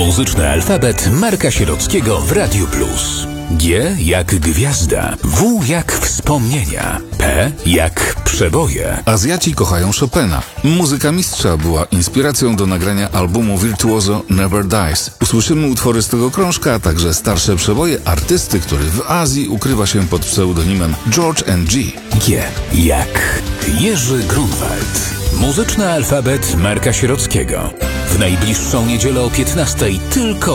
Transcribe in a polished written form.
Muzyczny alfabet Marka Sierockiego w Radiu Plus. G jak gwiazda, W jak wspomnienia, P jak przeboje. Azjaci kochają Chopina. Muzyka mistrza była inspiracją do nagrania albumu Virtuoso Never Dies. Usłyszymy utwory z tego krążka, a także starsze przeboje artysty, który w Azji ukrywa się pod pseudonimem George N.G. G jak Jerzy Grunwald. Muzyczny alfabet Marka Sierockiego. W najbliższą niedzielę o 15:00 tylko